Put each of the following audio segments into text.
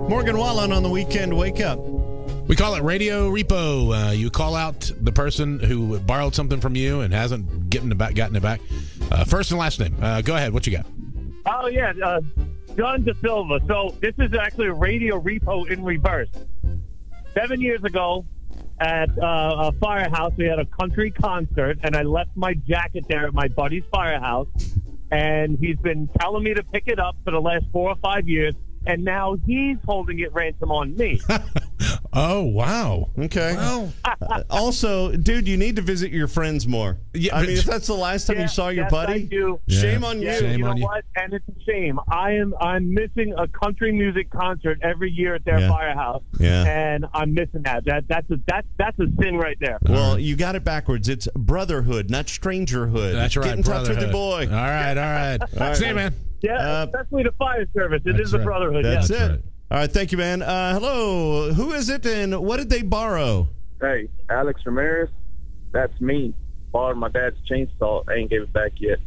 Morgan Wallen on the Weekend Wake Up. We call it Radio Repo. You call out the person who borrowed something from you and hasn't gotten it back. First and last name. Go ahead. What you got? Oh, yeah. John DeSilva. So this is actually a Radio Repo in reverse. 7 years ago at a firehouse, we had a country concert, and I left my jacket there at my buddy's firehouse, and he's been telling me to pick it up for the last 4 or 5 years, and now he's holding it ransom on me. Oh, wow. Okay. Well, also, dude, you need to visit your friends more. Yeah, I mean, if that's the last time you saw your buddy, I do. shame on you. Shame you know on you. what? And it's a shame. I'm missing a country music concert every year at their firehouse. Yeah. And I'm missing that. That's a sin right there. Well, you got it backwards. It's brotherhood, not strangerhood. that's right. Get in touch with your boy. All right. See you, man. Yeah, especially the fire service. It is a right. brotherhood. That's yes. it. right. All right, thank you, man. Hello, who is it, and what did they borrow? Hey, Alex Ramirez, that's me. Borrowed my dad's chainsaw. I ain't gave it back yet.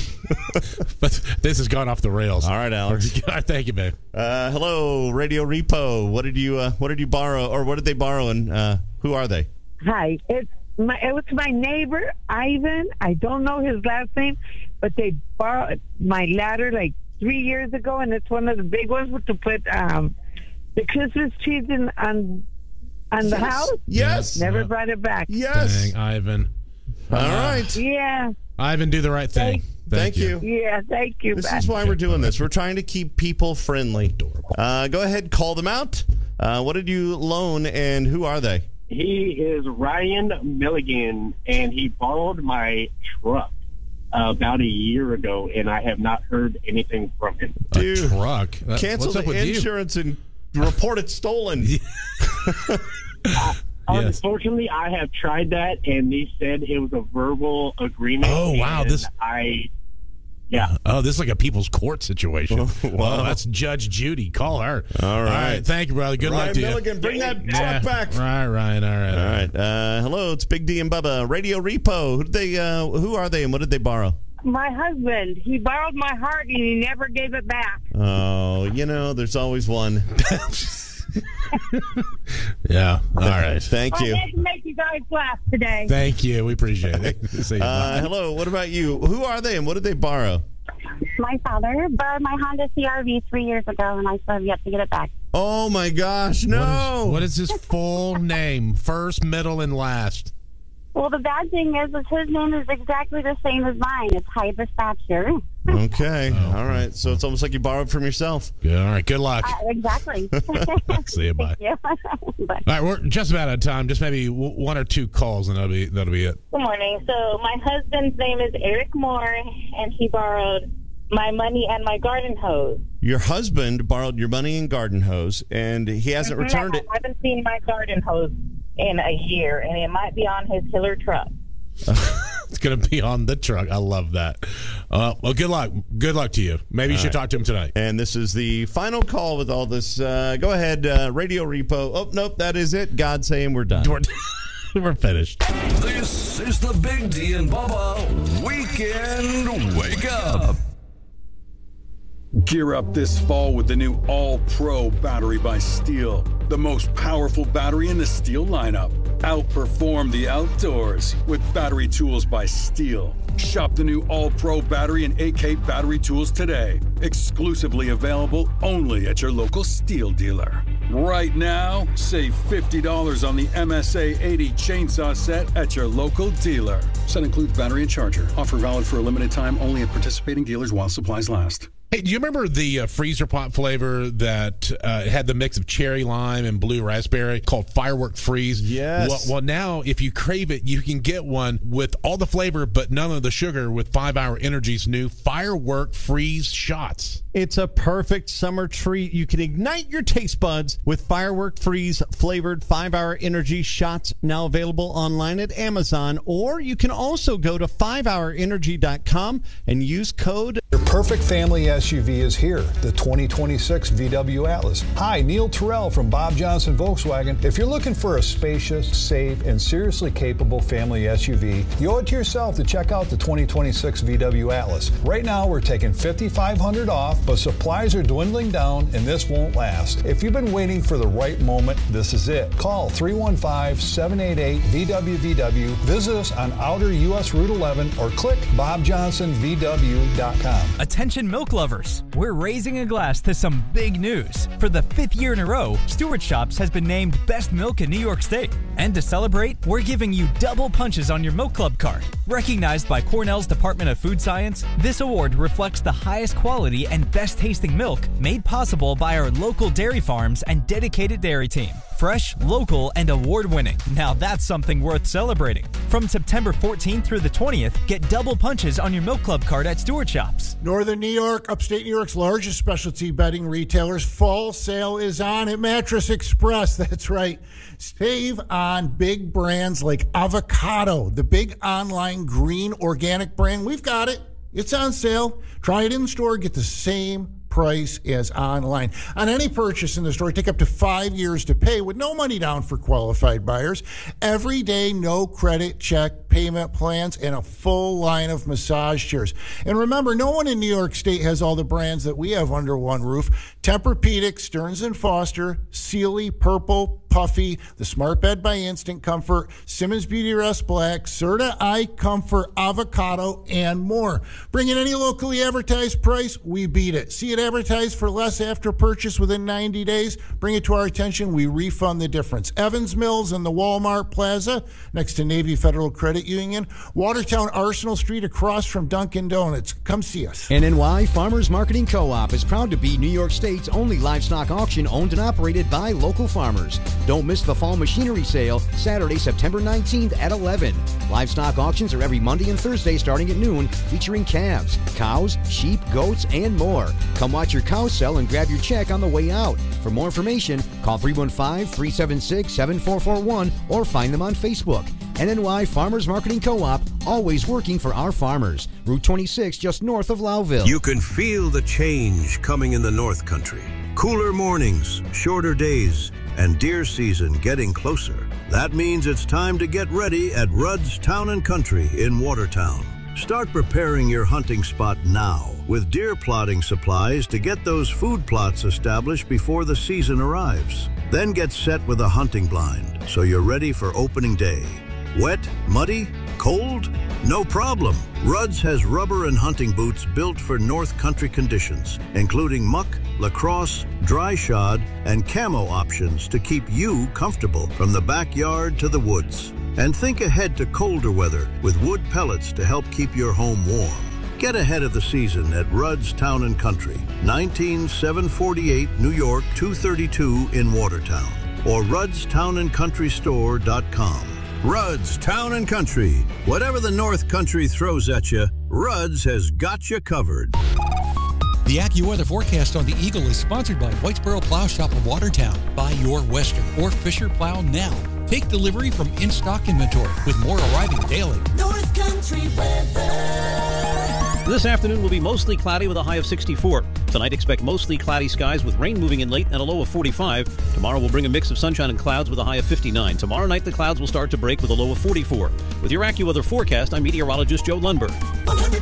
But this has gone off the rails. All right, Alex. Thank you, man. Hello, Radio Repo. What did you borrow, or what did they borrow, and who are they? Hi, it was my neighbor, Ivan. I don't know his last name, but they borrowed my ladder like 3 years ago, and it's one of the big ones to put the Christmas trees on the house. Yes. Never brought it back. Yes. Dang, Ivan. All right. Yeah. Ivan, do the right thing. Thank you. Yeah, thank you. This is why we're doing this. We're trying to keep people friendly. Go ahead, call them out. What did you loan, and who are they? He is Ryan Milligan, and he borrowed my truck about a year ago, and I have not heard anything from him. Dude, A truck. cancel What's up the with you? insurance and report it stolen. Unfortunately, I have tried that, and they said it was a verbal agreement. Oh, wow, and this- Yeah. Oh, this is like a people's court situation. Wow. Well, that's Judge Judy. Call her. All right. Thank you, brother. Good Ryan luck to Milligan, you. bring that Yeah. truck back. Right, Ryan. All right. All right. Hello, it's Big D and Bubba. Radio Repo. Who are they, and what did they borrow? My husband, he borrowed my heart, and he never gave it back. Oh, there's always one. Yeah. All right. Thank you. I had to make you guys laugh today. Thank you. We appreciate it. See you. Bye. Hello, what about you? Who are they, and what did they borrow? My father borrowed my Honda CRV 3 years ago, and I still have yet to get it back. Oh, my gosh, no. What is his full name? First, middle, and last. Well, the bad thing is his name is exactly the same as mine. It's Hybris Thatcher. Okay. All right. So it's almost like you borrowed from yourself. Good. All right. Good luck. Exactly. See you. Bye. Thank you. Bye. All right. We're just about out of time. Just maybe one or two calls, and that'll be it. Good morning. So my husband's name is Eric Moore, and he borrowed my money and my garden hose. Your husband borrowed your money and garden hose, and he hasn't returned it. I haven't seen my garden hose in a year, and it might be on his Hiller truck. It's going to be on the truck. I love that. Well, good luck. Good luck to you. Maybe you should talk to him tonight. And this is the final call with all this. Go ahead, Radio Repo. Oh, nope, that is it. God saying we're done. We're finished. This is the Big D and Bubba Weekend Wake Up. Gear up this fall with the new All-Pro battery by Steel. The most powerful battery in the Steel lineup. Outperform the outdoors with battery tools by Steel. Shop the new All-Pro battery and AK battery tools today. Exclusively available only at your local Steel dealer. Right now, save $50 on the MSA 80 chainsaw set at your local dealer. Set includes battery and charger. Offer valid for a limited time only at participating dealers while supplies last. Hey, do you remember the freezer pop flavor that had the mix of cherry lime and blue raspberry called Firework Freeze? Yes. Well, now if you crave it, you can get one with all the flavor but none of the sugar with 5 Hour Energy's new Firework Freeze shots. It's a perfect summer treat. You can ignite your taste buds with Firework Freeze flavored 5 Hour Energy shots, now available online at Amazon, or you can also go to 5hourenergy.com and use code Your perfect family SUV is here, the 2026 VW Atlas. Hi, Neil Terrell from Bob Johnson Volkswagen. If you're looking for a spacious, safe, and seriously capable family SUV, you owe it to yourself to check out the 2026 VW Atlas. Right now, we're taking $5,500 off, but supplies are dwindling down, and this won't last. If you've been waiting for the right moment, this is it. Call 315-788-VWVW. Visit us on Outer US Route 11 or click BobJohnsonVW.com. Attention milk lovers, we're raising a glass to some big news. For the 5th year in a row, Stewart Shops has been named Best Milk in New York State. And to celebrate, we're giving you double punches on your Milk Club card. Recognized by Cornell's Department of Food Science, this award reflects the highest quality and best tasting milk made possible by our local dairy farms and dedicated dairy team. Fresh, local, and award-winning. Now that's something worth celebrating. From September 14th through the 20th, get double punches on your Milk Club card at Stewart Shops. Northern New York, upstate New York's largest specialty bedding retailers. Fall sale is on at Mattress Express. That's right. Save on big brands like Avocado, the big online green organic brand. We've got it. It's on sale. Try it in store. Get the same price as online. On any purchase in the store, take up to 5 years to pay with no money down for qualified buyers. Every day, no credit check payment plans, and a full line of massage chairs. And remember, no one in New York State has all the brands that we have under one roof. Tempur-Pedic, Stearns & Foster, Sealy, Purple, Puffy, the Smart Bed by Instant Comfort, Simmons Beauty Rest Black, Serta Eye Comfort, Avocado, and more. Bring in any locally advertised price, we beat it. See it advertised for less after purchase within 90 days, bring it to our attention, we refund the difference. Evans Mills and the Walmart Plaza next to Navy Federal Credit Union, Watertown Arsenal Street across from Dunkin' Donuts. Come see us. NNY Farmers Marketing Co-op is proud to be New York State's only livestock auction owned and operated by local farmers. Don't miss the fall machinery sale, Saturday, September 19th at 11. Livestock auctions are every Monday and Thursday starting at noon, featuring calves, cows, sheep, goats, and more. Come watch your cows sell and grab your check on the way out. For more information, call 315-376-7441 or find them on Facebook. NNY Farmers Marketing Co-op, always working for our farmers. Route 26, just north of Lowville. You can feel the change coming in the North Country. Cooler mornings, shorter days, and deer season getting closer. That means it's time to get ready at Rudd's Town & Country in Watertown. Start preparing your hunting spot now with deer plotting supplies to get those food plots established before the season arrives. Then get set with a hunting blind so you're ready for opening day. Wet, muddy, cold? No problem. Rudd's has rubber and hunting boots built for North Country conditions, including muck, lacrosse, dry shod, and camo options to keep you comfortable from the backyard to the woods. And think ahead to colder weather with wood pellets to help keep your home warm. Get ahead of the season at Rudd's Town & Country, 19748 New York 232 in Watertown, or ruddstownandcountrystore.com. Rudd's Town & Country. Whatever the North Country throws at you, Rudd's has got you covered. The AccuWeather forecast on the Eagle is sponsored by Whitesboro Plow Shop of Watertown. Buy your Western or Fisher plow now. Take delivery from in-stock inventory with more arriving daily. North Country weather. This afternoon will be mostly cloudy with a high of 64. Tonight, expect mostly cloudy skies with rain moving in late and a low of 45. Tomorrow will bring a mix of sunshine and clouds with a high of 59. Tomorrow night, the clouds will start to break with a low of 44. With your AccuWeather forecast, I'm meteorologist Joe Lundberg.